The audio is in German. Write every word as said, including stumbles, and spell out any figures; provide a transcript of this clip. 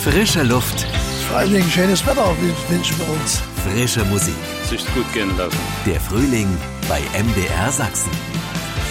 Frische Luft, Vor allen Dingen schönes Wetter wünschen wir uns. frische Musik. Sich gut gehen lassen. Der Frühling bei M D R Sachsen.